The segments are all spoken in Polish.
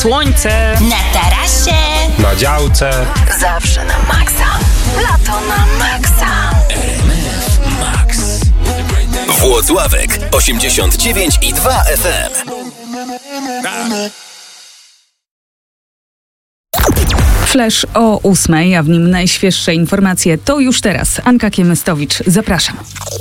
Słońce na tarasie, na działce, zawsze na maksa. Lato na maksa. RMF Max. Włocławek 89,2 FM. Flash o 8:00, a w nim najświeższe informacje. To już teraz. Anka Kiemystowicz, zapraszam.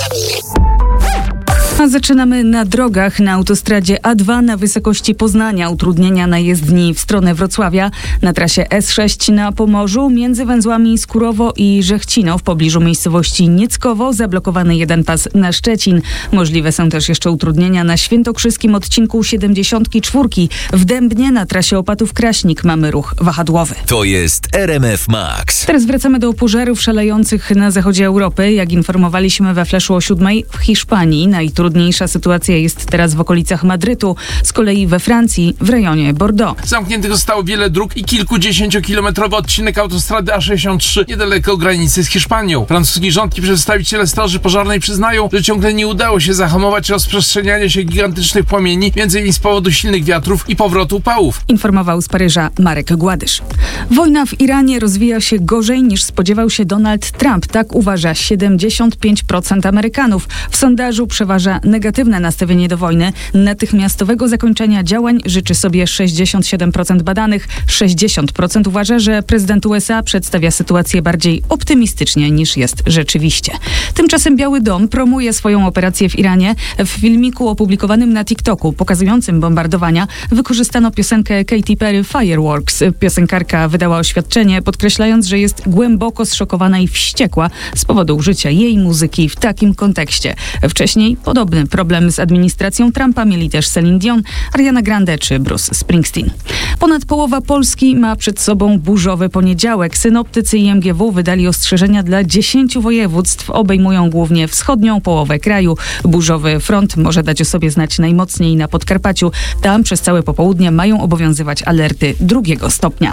A zaczynamy na drogach. Na autostradzie A2 na wysokości Poznania utrudnienia na jezdni w stronę Wrocławia. Na trasie S6 na Pomorzu między węzłami Skurowo i Żechcino w pobliżu miejscowości Nieckowo zablokowany jeden pas na Szczecin. Możliwe są też jeszcze utrudnienia na świętokrzyskim odcinku 74. W Dębnie na trasie Opatów-Kraśnik mamy ruch wahadłowy. To jest RMF Max. Teraz wracamy do pożarów szalejących na zachodzie Europy. Jak informowaliśmy we Flashu o 7:00 w Hiszpanii najtrudniejsza sytuacja jest teraz w okolicach Madrytu, z kolei we Francji w rejonie Bordeaux. Zamkniętych zostało wiele dróg i kilkudziesięciokilometrowy odcinek autostrady A63 niedaleko granicy z Hiszpanią. Francuski rząd i przedstawiciele Straży Pożarnej przyznają, że ciągle nie udało się zahamować rozprzestrzeniania się gigantycznych płomieni, m.in. z powodu silnych wiatrów i powrotu upałów. Informował z Paryża Marek Gładysz. Wojna w Iranie rozwija się gorzej niż spodziewał się Donald Trump. Tak uważa 75% Amerykanów. W sondażu przeważa negatywne nastawienie do wojny. Natychmiastowego zakończenia działań życzy sobie 67% badanych. 60% uważa, że prezydent USA przedstawia sytuację bardziej optymistycznie niż jest rzeczywiście. Tymczasem Biały Dom promuje swoją operację w Iranie. W filmiku opublikowanym na TikToku pokazującym bombardowania wykorzystano piosenkę Katy Perry Fireworks. Piosenkarka wydała oświadczenie, podkreślając, że jest głęboko zszokowana i wściekła z powodu użycia jej muzyki w takim kontekście. Wcześniej podobny problem z administracją Trumpa mieli też Celine Dion, Ariana Grande czy Bruce Springsteen. Ponad połowa Polski ma przed sobą burzowy poniedziałek. Synoptycy i MGW wydali ostrzeżenia dla 10 województw. Obejmują głównie wschodnią połowę kraju. Burzowy front może dać o sobie znać najmocniej na Podkarpaciu. Tam przez całe popołudnie mają obowiązywać alerty 2 stopnia.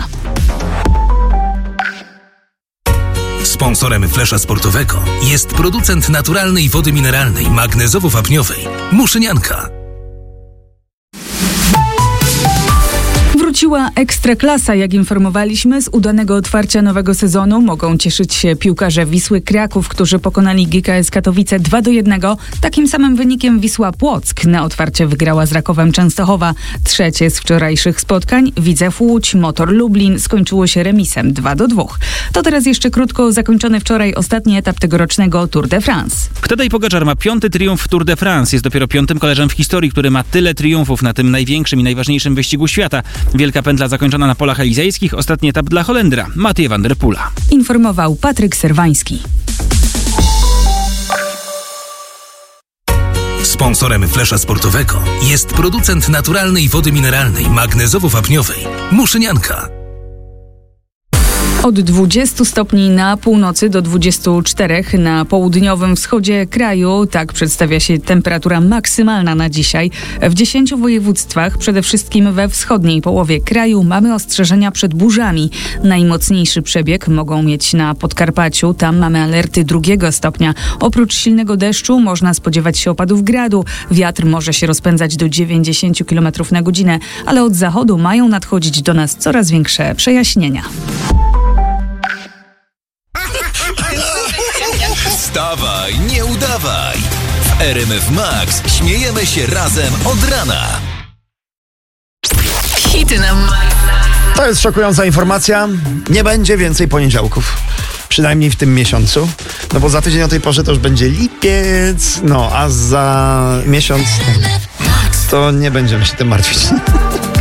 Sponsorem Flesza Sportowego jest producent naturalnej wody mineralnej magnezowo-wapniowej Muszynianka. Wróciła Ekstraklasa. Jak informowaliśmy, z udanego otwarcia nowego sezonu mogą cieszyć się piłkarze Wisły Kraków, którzy pokonali GKS Katowice 2-1. Takim samym wynikiem Wisła Płock na otwarcie wygrała z Rakowem Częstochowa. Trzecie z wczorajszych spotkań, Widzew Łódź, Motor Lublin, skończyło się remisem 2-2. To teraz jeszcze krótko zakończony wczoraj ostatni etap tegorocznego Tour de France. Tadej Pogaczar ma 5. triumf w Tour de France. Jest dopiero 5. kolarzem w historii, który ma tyle triumfów na tym największym i najważniejszym wyścigu świata. Wielka pętla zakończona na polach elizejskich. Ostatni etap dla Holendra, Mathieu van der Poela. Informował Patryk Serwański. Sponsorem Flesza Sportowego jest producent naturalnej wody mineralnej magnezowo-wapniowej Muszynianka. Od 20 stopni na północy do 24 na południowym wschodzie kraju. Tak przedstawia się temperatura maksymalna na dzisiaj. W 10 województwach, przede wszystkim we wschodniej połowie kraju, mamy ostrzeżenia przed burzami. Najmocniejszy przebieg mogą mieć na Podkarpaciu. Tam mamy alerty 2 stopnia. Oprócz silnego deszczu można spodziewać się opadów gradu. Wiatr może się rozpędzać do 90 km na godzinę, ale od zachodu mają nadchodzić do nas coraz większe przejaśnienia. Wstawaj, nie udawaj. W RMF Max śmiejemy się razem od rana. Hity na maksa. To jest szokująca informacja. Nie będzie więcej poniedziałków. Przynajmniej w tym miesiącu. No bo za tydzień o tej porze to już będzie lipiec. No, a za miesiąc to nie będziemy się tym martwić.